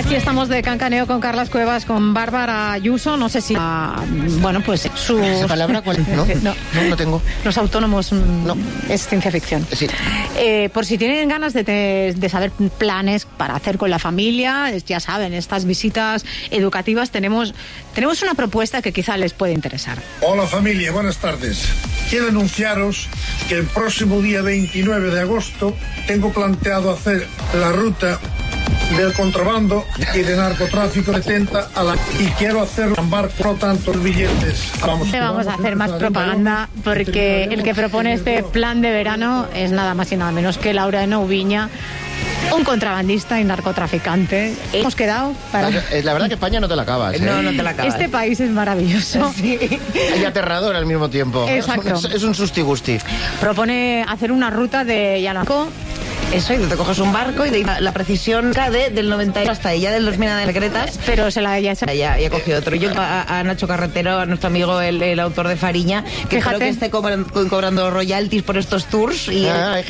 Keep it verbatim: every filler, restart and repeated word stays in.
Aquí estamos de cancaneo con Carlas Cuevas, con Bárbara Ayuso. No sé si, uh, bueno, pues su... ¿Esa palabra cuál es? No, no, no, no tengo. Los autónomos, no. Es ciencia ficción. Sí. Eh, por si tienen ganas de, de, de saber planes para hacer con la familia, ya saben, estas visitas educativas, tenemos, tenemos una propuesta que quizá les puede interesar. Hola familia, buenas tardes. Quiero anunciaros que el próximo día veintinueve de agosto tengo planteado hacer la ruta del contrabando y de narcotráfico setenta a la... y quiero hacer un barco, no tanto billetes. Vamos, vamos a hacer más propaganda porque el que propone este plan de verano es nada más y nada menos que Laureano Ubiña, un contrabandista y narcotraficante. Hemos quedado para... La verdad que España no te la acabas, ¿eh? No, no te la acabas. Este país es maravilloso. Sí. Y aterrador al mismo tiempo. Exacto. Es, es un susti-gusti. Propone hacer una ruta de Yanaco. Eso, y te coges un barco y de la precisión de del noventa y hasta ella del dos mil de Secretas. Pero se la ya se... Ya, ya cogió otro. Yo a, a Nacho Carretero, a nuestro amigo, el, el autor de Fariña, que Fíjate. creo que esté cobrando, cobrando royalties por estos tours. Y Ah,